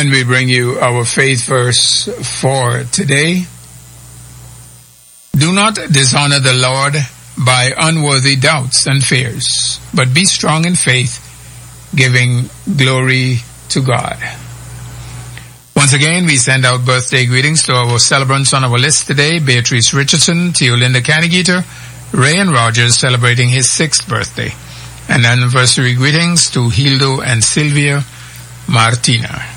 And we bring you our faith verse for today. Do not dishonor the Lord by unworthy doubts and fears, but be strong in faith, giving glory to God. Once again, we send out birthday greetings to our celebrants on our list today: Beatrice Richardson, Theolinda Cannigeter, Rayan Rogers celebrating his 6th birthday, and anniversary greetings to Hildo and Sylvia Martina.